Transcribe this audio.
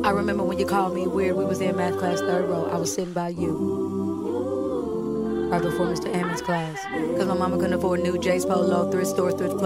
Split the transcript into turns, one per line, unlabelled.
I remember when you called me weird. We was in math class, third row. I was sitting by you, right before Mr. Ammon's class. Because my mama couldn't afford new J's Polo, thrift store, thrift